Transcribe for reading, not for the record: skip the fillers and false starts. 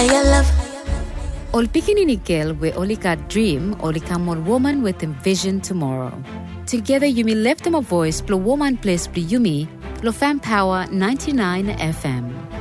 your love. Ol pikinini girl we only got dream, only come on woman with envision tomorrow. Together Yumi left them a voice, plus woman place plus Yumi, lo fan power 99 FM.